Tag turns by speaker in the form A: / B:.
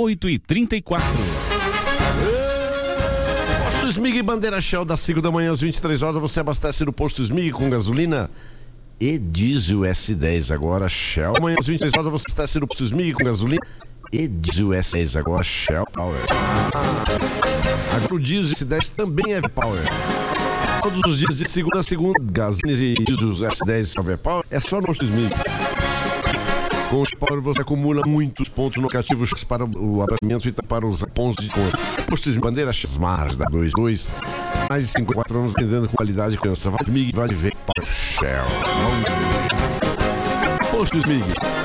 A: 8h34.
B: Posto Smig Bandeira Shell, das 5 da manhã às 23 horas, você abastece no Posto Smig com gasolina e diesel S10. Agora Shell. Amanhã às 23 horas você abastece no Posto Smig com gasolina e diesel S10. Agora Shell Power. Agora o diesel S10 também é Power. Todos os dias de segunda a segunda, gasolina e diesel S10 Power é só no Posto Smig. Com o Power você acumula muitos pontos locativos para o abastecimento e para os pontos de conta. Posto Smig Bandeira Smart da 22, mais de 54 anos vendendo com qualidade e confiança. Vai Smig, vai ver para o Shell. Posto Smig.